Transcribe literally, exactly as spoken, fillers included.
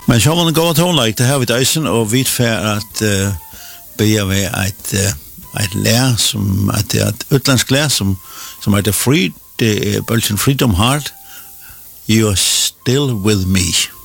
Men så man går tonlike, det har vi dejsen, og vi får at uh, be av et, uh, et lær, som at det er et utlandsk lær, som, som er det free, det er Bølgen Freedom Heart, You Are Still With Me.